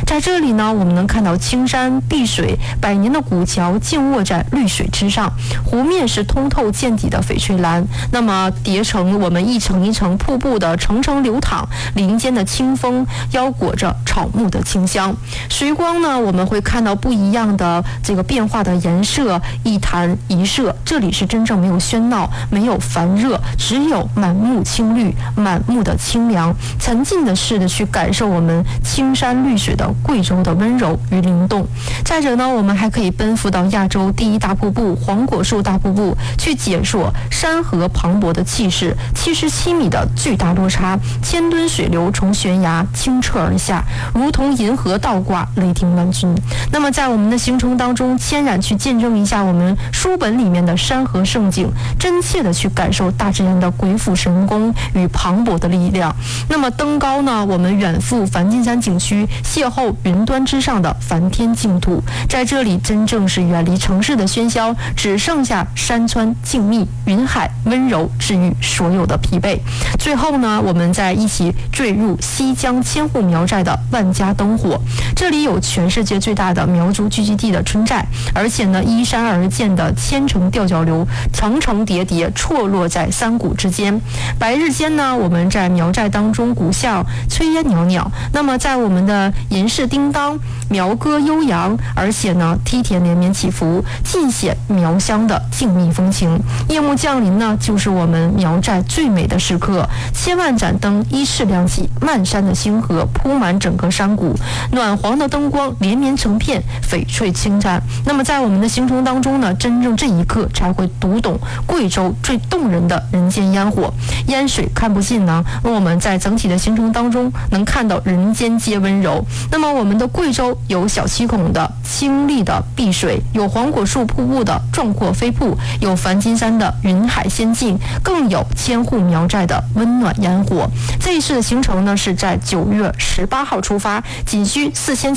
在这里呢，我们能看到青山碧水，百年的古桥静卧在绿水之上，湖面是通透见底的翡翠蓝，那么叠成我们一层一层瀑布的层层流淌，林间的清风腰裹着草木的清香。水光呢，我们会看到不一样的这个变化的颜色，一弹一色，这里是真正没有喧闹，没有烦热，只有满目青绿，满目的清凉，沉浸的式的去感受我们青山绿水的贵州的温柔与灵动。再者呢，我们还可以奔赴到亚洲第一大瀑布黄果树大瀑布，去解说山河磅礴的气势，77米的巨大落差，千吨水流从悬崖清澈而下，如同银河倒挂，雷霆万钧。那么在我们的行程当中，千然去见证一下我们书本里面的山河盛景，真切的去感受大自然的鬼斧神工与磅礴的力量。那么登高呢，我们远赴梵净山景区，邂逅云端之上的梵天净土，在这里真正是远离城市的喧嚣，只剩下山川静谧，云海温柔治愈所有的疲惫。最后呢，我们再一起坠入西江千户苗寨的万家灯火，这里有全世界最大的苗族聚集地的村寨，而且呢，依山而建的千层吊脚楼，层层叠叠错落在山谷之间。白日间呢，我们在苗寨当中鼓巷炊烟袅袅，那么在我们的银饰叮当，苗歌悠扬，而且呢，梯田连绵起伏，尽显苗乡的静谧风情。夜幕降临呢，就是我们苗寨最美的时刻，千万盏灯依次亮起，漫山的星河铺满整个山谷，暖黄的灯光连绵成片，翡翠侵占。那么在我们的行程当中呢，真正这一刻才会读懂贵州最动人的人间烟火。烟水看不尽呢，我们在整体的行程当中能看到人间皆温柔。那么我们的贵州有小七孔的清丽的碧水，有黄果树瀑布的壮阔飞瀑，有梵净山的云海仙境，更有千户苗寨的温暖烟火。这一次的行程呢，是在9月18号出发，仅需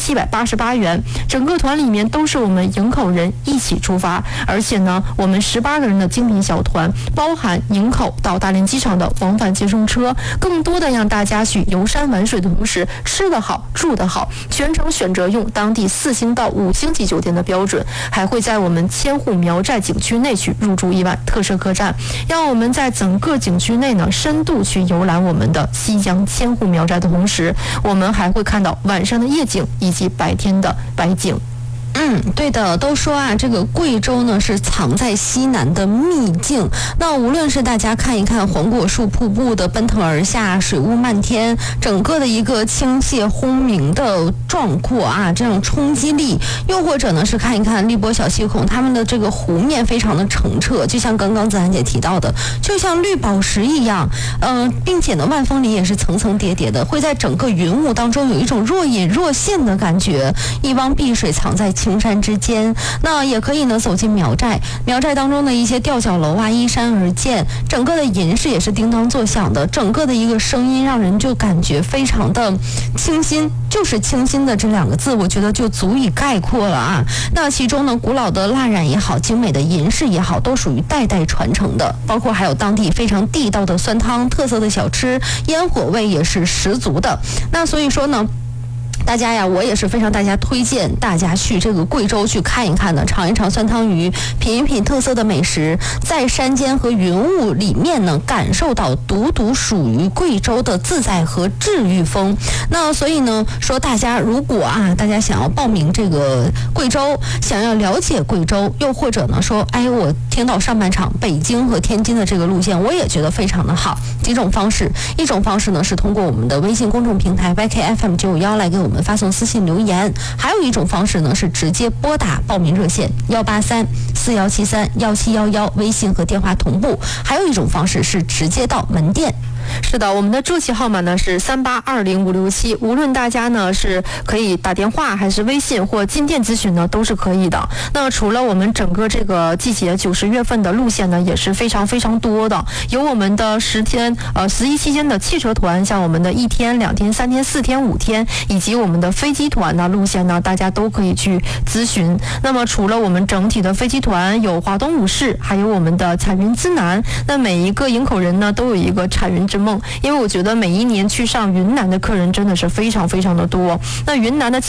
4788元，整个团里面都是我们营口人一起出发，而且呢，我们18个人的精品小团，包含营口到大连机场的往返接送车，更多的让大家去游山玩水的同时，吃得好，住得好，全程选择用当地4星到5星级酒店的标准，还会在我们千户苗寨景区内去入住一晚特色客栈，让我们在整个景区内呢深度去游览我们的西江千户苗寨的同时，我们还会看到晚上的夜景以及白天的白景。 对的，都说啊，这个贵州呢是藏在西南的秘境。那无论是大家看一看黄果树瀑布的奔腾而下，水雾漫天，整个的一个倾泻轰鸣的壮阔啊，这种冲击力，又或者呢是看一看荔波小溪孔，他们的这个湖面非常的澄澈，就像刚刚子涵姐提到的，就像绿宝石一样，并且呢万峰林也是层层叠叠的，会在整个云雾当中有一种若隐若现的感觉，一汪碧水藏在青山之间。那也可以呢走进苗寨，苗寨当中的一些吊脚楼啊依山而建，整个的银饰也是叮当作响的，整个的一个声音让人就感觉非常的清新，就是清新的这2个字我觉得就足以概括了啊。那其中呢古老的蜡染也好，精美的银饰也好，都属于代代传承的，包括还有当地非常地道的酸汤，特色的小吃，烟火味也是十足的。那所以说呢大家呀，我也是非常大家推荐大家去这个贵州去看一看的，尝一尝酸汤鱼，品一品特色的美食，在山间和云雾里面呢，感受到独属于贵州的自在和治愈风。那所以呢，说大家如果啊，大家想要报名这个贵州，想要了解贵州，又或者呢说，哎，我听到上半场北京和天津的这个路线，我也觉得非常的好。几种方式，一种方式呢是通过我们的微信公众平台 YKFM951来给我们发送私信留言，还有一种方式呢是直接拨打报名热线18341731711，微信和电话同步，还有一种方式是直接到门店。 是的，我们的助记号码呢是38205567，无论大家呢是可以打电话还是微信或进店咨询呢都是可以的。那除了我们整个这个季节90月份的路线呢也是非常非常多的，有我们的10天11期间的汽车团，像我们的1天2天3天4天5天，以及我们的飞机团的路线呢大家都可以去咨询。那么除了我们整体的飞机团有华东5市，还有我们的彩云之南，那每一个营口人呢都有一个彩云之梦，因为我觉得每一年去上云南的客人真的是非常非常的多。那云南的